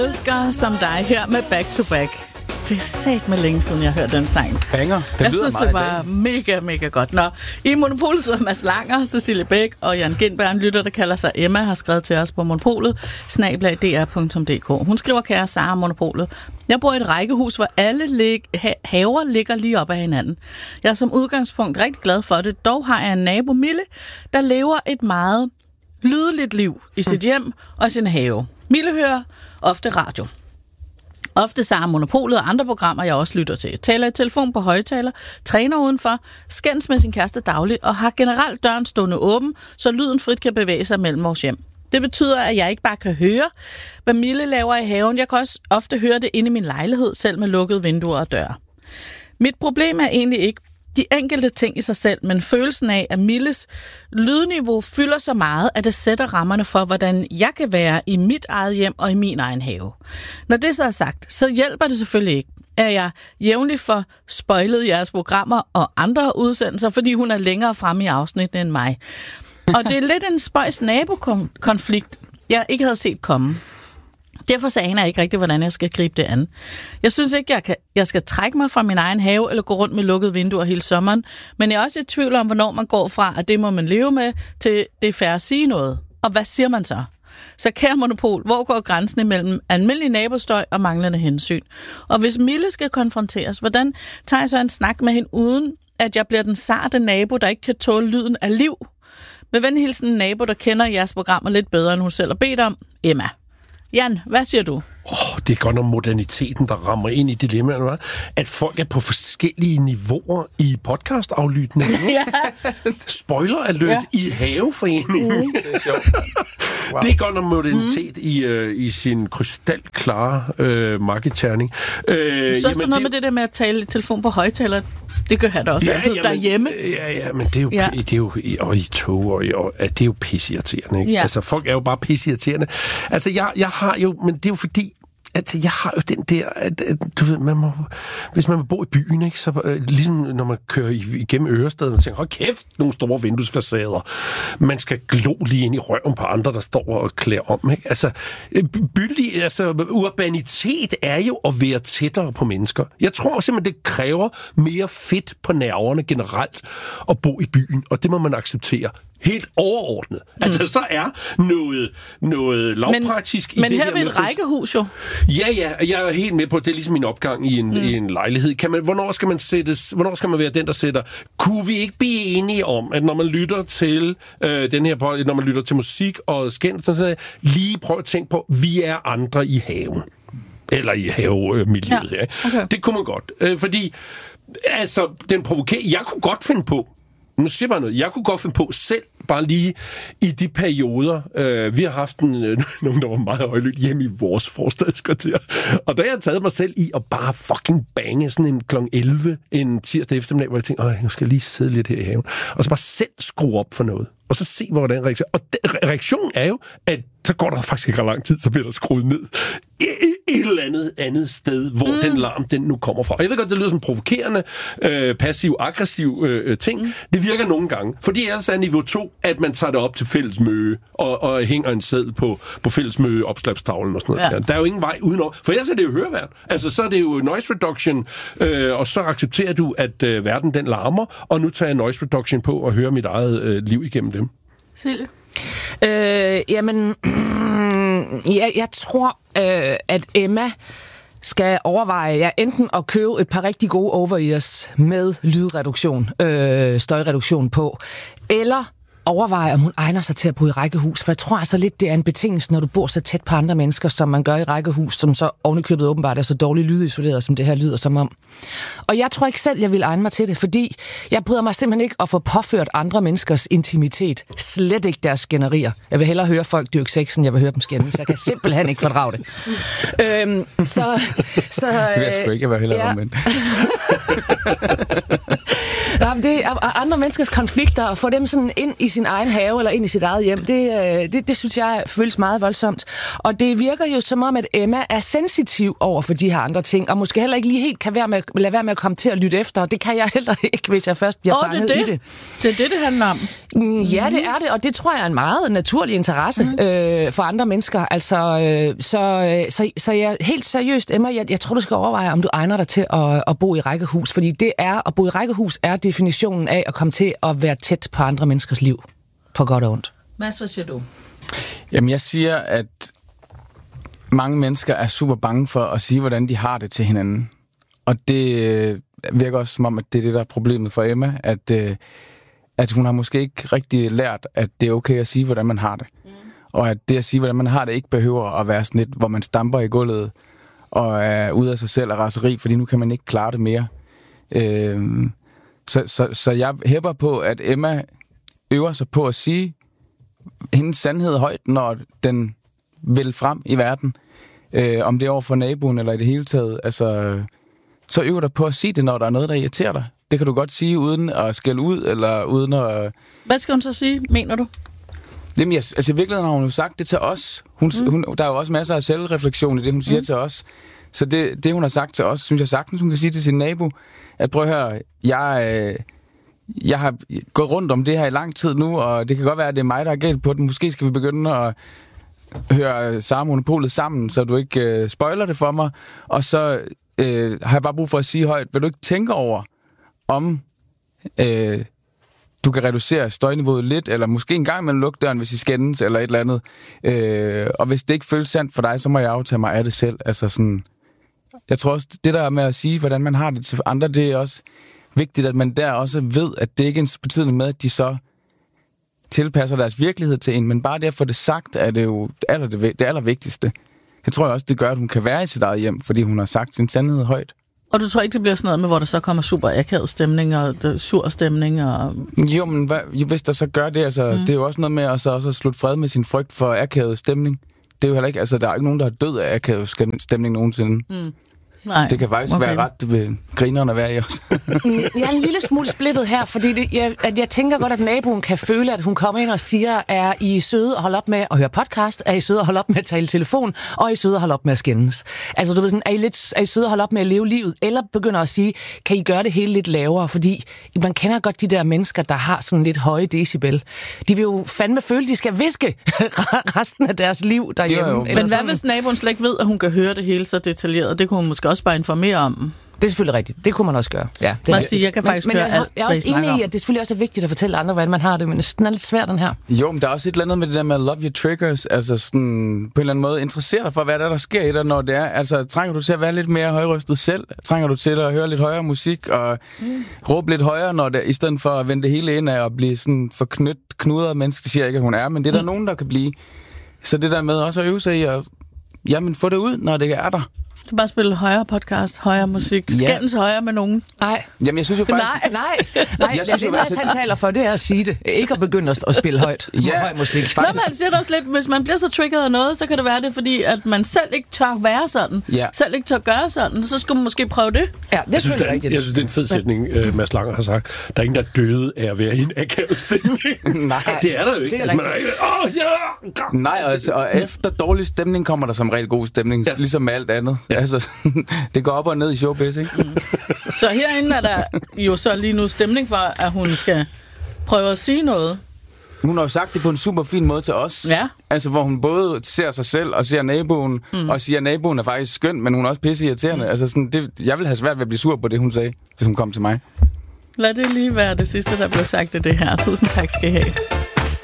Elsker som dig her med Back to Back. Det er sat med længe siden, jeg hørte den sang. Banger. Jeg synes, det var mega, mega godt. Nå, i Monopolet sidder Mads Langer, Cecilie Bæk og Jan Gindberg, en lytter, der kalder sig Emma, har skrevet til os på Monopolet, @dr.dk. Hun skriver, kære Sara, Monopolet. Jeg bor i et rækkehus, hvor alle haver ligger lige op ad hinanden. Jeg er som udgangspunkt rigtig glad for det. Dog har jeg en nabo, Mille, der lever et meget lydeligt liv i sit hjem og i sin have. Mille hører ofte radio. Ofte Sara, Monopolet og andre programmer, jeg også lytter til. Taler i telefon på højtaler, træner udenfor, skændes med sin kæreste dagligt og har generelt døren stående åben, så lyden frit kan bevæge sig mellem vores hjem. Det betyder, at jeg ikke bare kan høre, hvad Mille laver i haven. Jeg kan også ofte høre det inde i min lejlighed, selv med lukkede vinduer og døre. Mit problem er egentlig ikke de enkelte ting i sig selv, men følelsen af, at Milles lydniveau fylder så meget, at det sætter rammerne for, hvordan jeg kan være i mit eget hjem og i min egen have. Når det så er sagt, så hjælper det selvfølgelig ikke, at jeg jævnligt får spoilet jeres programmer og andre udsendelser, fordi hun er længere fremme i afsnittet end mig. Og det er lidt en spøjs nabokonflikt, jeg ikke havde set komme. Derfor så aner jeg ikke rigtigt, hvordan jeg skal gribe det an. Jeg synes ikke, jeg skal trække mig fra min egen have eller gå rundt med lukkede vinduer hele sommeren, men jeg er også i tvivl om, hvornår man går fra, at det må man leve med, til det er fair at sige noget. Og hvad siger man så? Så kære Monopol, hvor går grænsen imellem almindelig nabostøj og manglende hensyn? Og hvis Mille skal konfronteres, hvordan tager jeg så en snak med hende, uden at jeg bliver den sarte nabo, der ikke kan tåle lyden af liv? Med venlig hilsen en nabo, der kender jeres programmer lidt bedre, end hun selv har bedt om, Emma. Jan, hvad siger du? Det er godt nok moderniteten, der rammer ind i dilemmaerne, at folk er på forskellige niveauer i podcast-aflytningen. Ja. Spoiler alert i haveforeningen. Det er sjovt. Wow. Det er godt nok modernitet i sin krystalklare markedterning. Så noget med det der med at tale i telefon på højtaler. Det gør jeg da også altid derhjemme. Ja, men det er jo og i tog, og det er jo pisseirriterende, ikke? Ja. Altså, folk er jo bare pisseirriterende. Altså, jeg har jo, men det er jo fordi, at jeg har jo den der, at du ved, hvis man vil bo i byen, ikke, så ligesom når man kører igennem Ørestaden og tænker, hold kæft, nogle store vinduesfacader. Man skal glo lige ind i røven på andre, der står og klæder om, ikke? Altså, urbanitet er jo at være tættere på mennesker. Jeg tror simpelthen, det kræver mere fedt på nerverne generelt at bo i byen, og det må man acceptere. Helt overordnet. At der så er noget lavpraktisk i det her. Men her ved et rækkehus jo. Ja, jeg er helt med på, at det er ligesom min opgang i en lejlighed. Hvornår skal man være den, der sætter? Kunne vi ikke blive enige om, at når man lytter til når man lytter til musik og skænd, så lige prøv at tænke på, vi er andre i haven. Eller i havemiljøet. Ja. Okay. Det kunne man godt. Fordi, altså, den provokerer. Jeg kunne godt finde på, nu siger jeg bare noget. Jeg kunne godt finde på selv, bare lige i de perioder. Vi har haft nogen, der var meget højlydt hjemme i vores forstadskvarter. Og der har jeg taget mig selv i at bare fucking bange sådan en kl. 11 en tirsdag eftermiddag, hvor jeg tænkte, nu skal jeg lige sidde lidt her i haven. Og så bare selv skrue op for noget. Og så se, hvordan reaktionen. Og reaktionen er jo, at så går der faktisk ikke ret lang tid, så bliver der skruet ned et eller andet sted, hvor den larm, den nu kommer fra. Og jeg ved godt, det lyder som provokerende, passiv-aggressiv ting. Det virker nogle gange. Fordi ellers er niveau 2, at man tager det op til fællesmøde og hænger en seddel på fællesmøde opslagstavlen og sådan noget. Ja. Der er jo ingen vej udenom. For ellers er det jo høreværn. Altså, så er det jo noise reduction, og så accepterer du, at verden den larmer, og nu tager jeg noise reduction på og hører mit eget liv igennem dem. Silje? Jeg tror, at Emma skal overveje enten at købe et par rigtig gode over-ears med lydreduktion, støjreduktion på, eller overveje, om hun egner sig til at bo i rækkehus, for jeg tror altså lidt, det er en betingelse, når du bor så tæt på andre mennesker, som man gør i rækkehus, som så ovenikøbet åbenbart er så dårligt lydisoleret, som det her lyder som om. Og jeg tror ikke selv, jeg vil egne mig til det, fordi jeg bryder mig simpelthen ikke at få påført andre menneskers intimitet. Slet ikke deres skænderier. Jeg vil hellere høre folk dyrke sex, end jeg vil høre dem skændes. Jeg kan simpelthen ikke fordrage det. Jeg skulle ikke være hellere omvendt. Det er andre menneskers konflikter, og få dem sådan ind i sin egen have eller ind i sit eget hjem, det synes jeg føles meget voldsomt. Og det virker jo som om, at Emma er sensitiv over for de her andre ting, og måske heller ikke lige helt kan lade være med at komme til at lytte efter. Det kan jeg heller ikke, hvis jeg først bliver fanget i det. Det er det handler om. Ja, det er det, og det tror jeg er en meget naturlig interesse for andre mennesker. Altså, så jeg helt seriøst, Emma, jeg tror, du skal overveje, om du egner dig til at bo i rækkehus, fordi at bo i rækkehus er definitionen af at komme til at være tæt på andre menneskers liv, på godt og ondt. Mads, hvad siger du? Jamen, jeg siger, at mange mennesker er super bange for at sige, hvordan de har det til hinanden. Og det virker også som om, at det er det, der er problemet for Emma, at hun har måske ikke rigtig lært, at det er okay at sige, hvordan man har det. Og at det at sige, hvordan man har det, ikke behøver at være sådan lidt, hvor man stamper i gulvet og er ude af sig selv og raseri, fordi nu kan man ikke klare det mere. Så jeg hæpper på, at Emma øver sig på at sige hendes sandhed højt, når den vil frem i verden. Om det er over for naboen eller i det hele taget. Altså, så øver dig på at sige det, når der er noget, der irriterer dig. Det kan du godt sige uden at skælde ud, eller uden at... Hvad skal hun så sige, mener du? Jamen, i virkeligheden har hun jo sagt det til os. Der er jo også masser af selvreflektion i det, hun siger til os. Så det, hun har sagt til os, synes jeg sagtens, hun kan sige til sin nabo, at prøv at høre, jeg har gået rundt om det her i lang tid nu, og det kan godt være, at det er mig, der er galt på den. Måske skal vi begynde at høre Sara Monopolet sammen, så du ikke spoiler det for mig. Og så har jeg bare brug for at sige højt, vil du ikke tænke over, om du kan reducere støjniveauet lidt, eller måske en gang mellem lukke døren, hvis I skændes, eller et eller andet. Og hvis det ikke føles sandt for dig, så må jeg aftage mig af det selv. Altså sådan, jeg tror også, det der med at sige, hvordan man har det til andre, det er også vigtigt, at man der også ved, at det ikke er en betydning med, at de så tilpasser deres virkelighed til en, men bare det at få det sagt, er det jo det allervigtigste. Jeg tror også, det gør, at hun kan være i sit eget hjem, fordi hun har sagt sin sandhed højt. Og du tror ikke, det bliver sådan noget med, hvor der så kommer super akavet stemning og sur stemning? Og... Jo, men hvis der så gør det, altså, det er jo også noget med at så også slutte fred med sin frygt for akavet stemning. Det er jo heller ikke, altså der er ikke nogen, der er død af akavet stemning nogensinde. Nej. Det kan faktisk være ret ved grinerne at være i os. Jeg er en lille smule splittet her, fordi jeg tænker godt, at naboen kan føle, at hun kommer ind og siger, er I søde at holde op med at høre podcast? Er I søde at holde op med at tale telefon? Og er I søde at holde op med at skændes? Altså, du ved sådan, er I søde at holde op med at leve livet? Eller begynder at sige, kan I gøre det hele lidt lavere? Fordi man kender godt de der mennesker, der har sådan lidt høje decibel. De vil jo fandme føle, de skal viske resten af deres liv derhjemme. Jo. Men hvad hvis naboen slet ikke ved, at hun kan høre det hele så detaljeret? Det kunne hun måske også bare informere om. Det er selvfølgelig rigtigt. Det kunne man også gøre. Ja, jeg kan faktisk høre alt, jeg er også enig i, at det selvfølgelig også er vigtigt at fortælle andre, hvordan man har det, men den er lidt svær, den her. Jo, men der er også et eller andet med det der med love your triggers, altså sådan, på en eller anden måde interessere dig for, hvad der sker i dig, når det er. Altså, trænger du til at være lidt mere højrøstet selv? Trænger du til at høre lidt højere musik og råbe lidt højere, når det, i stedet for at vende det hele ind af og blive sådan knudret menneske, siger jeg ikke, at hun er, men det er der nogen, der kan blive. Så det der med også at øve sig i at få det ud, når det er der. Så bare spille højere podcast, højere musik, skændes højere med nogen. Nej. Jamen, jeg synes jo faktisk... Nej. Jeg synes, det han taler for, det er at sige det. Ikke at begynde at spille højt. Høj musik. Nå, man siger det også lidt, hvis man bliver så triggeret af noget, så kan det være det, fordi at man selv ikke tør være sådan. Selv ikke tør gøre sådan. Så skulle man måske prøve det. Ja, det synes jeg rigtigt. Jeg synes, det er en fed sætning, Mads Langer har sagt. Der er ingen, der er døde af at være i en akavet stemning. Nej. Det er der jo ikke. Altså, nej, og efter dårlig stemning kommer der som regel god stemning, ligesom med alt andet. Ja. Altså, det går op og ned i showbiz, ikke? Så herinde er der jo så lige nu stemning for, at hun skal prøve at sige noget. Hun har jo sagt det på en super fin måde til os. Ja. Altså, hvor hun både ser sig selv og ser naboen, og siger, at naboen er faktisk skøn, men hun er også pisse irriterende. Altså, sådan, jeg ville have svært ved at blive sur på det, hun sagde, hvis hun kom til mig. Lad det lige være det sidste, der blev sagt af det her. Tusind tak skal I have.